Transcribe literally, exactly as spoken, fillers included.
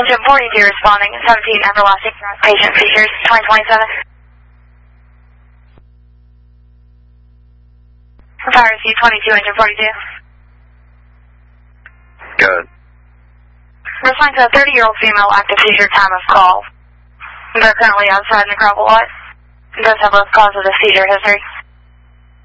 Engine forty-two responding, seventeen everlasting patient features, twenty twenty-seven. Fire C twenty-two, engine forty-two. Good. Responding to a thirty-year-old female active seizure, time of call. They're currently outside in the gravel lot. It does have a cause of the seizure history.